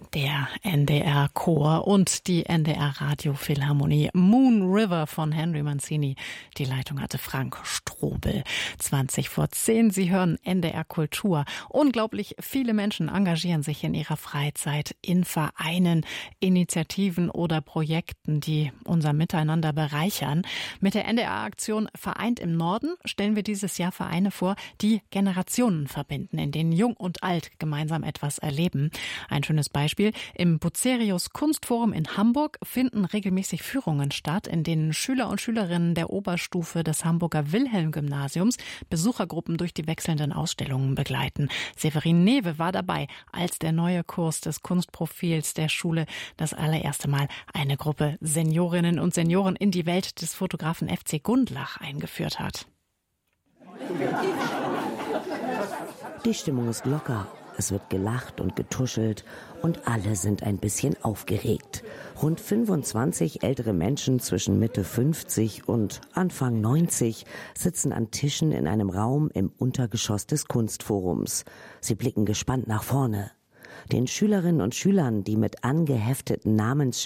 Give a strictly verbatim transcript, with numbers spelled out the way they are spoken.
Der N D R-Chor und die N D R-Radiophilharmonie. Moon River von Henry Mancini. Die Leitung hatte Frank Strobel. zwanzig vor zehn. Sie hören N D R Kultur. Unglaublich viele Menschen engagieren sich in ihrer Freizeit in Vereinen, Initiativen oder Projekten, die unser Miteinander bereichern. Mit der N D R-Aktion Vereint im Norden stellen wir dieses Jahr Vereine vor, die Generationen verbinden, in denen Jung und Alt gemeinsam etwas erleben. Ein schönes Beispiel: Im Bucerius Kunstforum in Hamburg finden regelmäßig Führungen statt, in denen Schüler und Schülerinnen der Oberstufe des Hamburger Wilhelm-Gymnasiums Besuchergruppen durch die wechselnden Ausstellungen begleiten. Severin Newe war dabei, als der neue Kurs des Kunstprofils der Schule das allererste Mal eine Gruppe Seniorinnen und Senioren in die Welt des Fotografen F C Gundlach eingeführt hat. Die Stimmung ist locker. Es wird gelacht und getuschelt und alle sind ein bisschen aufgeregt. Rund fünfundzwanzig ältere Menschen zwischen Mitte fünfzig und Anfang neunzig sitzen an Tischen in einem Raum im Untergeschoss des Kunstforums. Sie blicken gespannt nach vorne. Den Schülerinnen und Schülern, die mit angehefteten Namensschildern